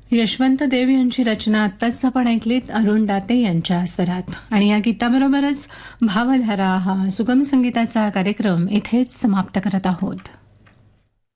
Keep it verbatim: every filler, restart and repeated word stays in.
यशवंत देव यांची रचना आत्ताच आपण ऐकलीत अरुण दाते यांच्या स्वरात. आणि या गीताबरोबरच भावधारा हा सुगम संगीताचा कार्यक्रम इथेच समाप्त करत आहोत.